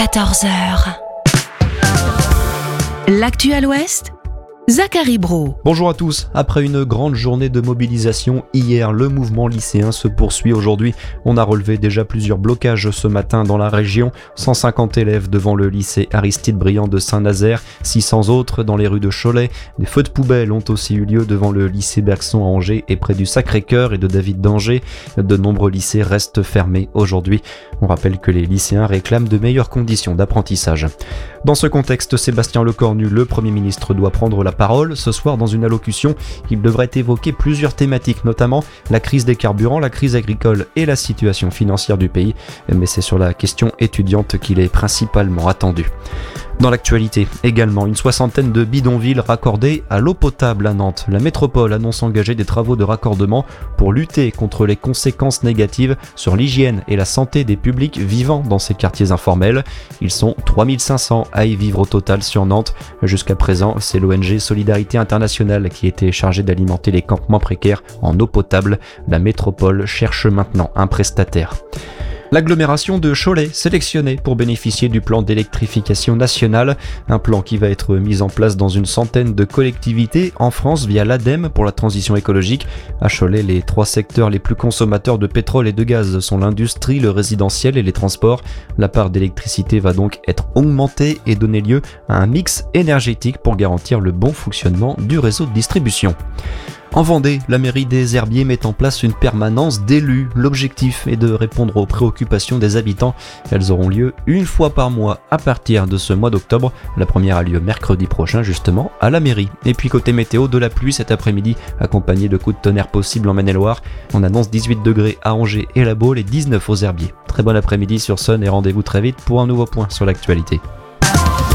14h. L'actu à l'Ouest, Zachary Brault. Bonjour à tous. Après une grande journée de mobilisation hier, le mouvement lycéen se poursuit aujourd'hui. On a relevé déjà plusieurs blocages ce matin dans la région. 150 élèves devant le lycée Aristide Briand de Saint-Nazaire, 600 autres dans les rues de Cholet. Des feux de poubelle ont aussi eu lieu devant le lycée Bergson à Angers et près du Sacré-Cœur et de David d'Angers. De nombreux lycées restent fermés aujourd'hui. On rappelle que les lycéens réclament de meilleures conditions d'apprentissage. Dans ce contexte, Sébastien Lecornu, le Premier ministre, doit prendre la parole. Ce soir, dans une allocution, il devrait évoquer plusieurs thématiques, notamment la crise des carburants, la crise agricole et la situation financière du pays. Mais c'est sur la question étudiante qu'il est principalement attendu. Dans l'actualité, également, une soixantaine de bidonvilles raccordés à l'eau potable à Nantes. La métropole annonce engager des travaux de raccordement pour lutter contre les conséquences négatives sur l'hygiène et la santé des publics vivant dans ces quartiers informels. Ils sont 3500 à y vivre au total sur Nantes. Jusqu'à présent, c'est l'ONG Solidarité Internationale qui était chargée d'alimenter les campements précaires en eau potable. La métropole cherche maintenant un prestataire. L'agglomération de Cholet sélectionnée pour bénéficier du plan d'électrification nationale, un plan qui va être mis en place dans une centaine de collectivités en France via l'ADEME pour la transition écologique. À Cholet, les 3 secteurs les plus consommateurs de pétrole et de gaz sont l'industrie, le résidentiel et les transports. La part d'électricité va donc être augmentée et donner lieu à un mix énergétique pour garantir le bon fonctionnement du réseau de distribution. En Vendée, la mairie des Herbiers met en place une permanence d'élus. L'objectif est de répondre aux préoccupations des habitants. Elles auront lieu une fois par mois à partir de ce mois d'octobre. La première a lieu mercredi prochain justement à la mairie. Et puis côté météo, de la pluie cet après-midi accompagné de coups de tonnerre possibles en Maine-et-Loire. On annonce 18 degrés à Angers et La Baule et 19 aux Herbiers. Très bon après-midi sur Sun et rendez-vous très vite pour un nouveau point sur l'actualité.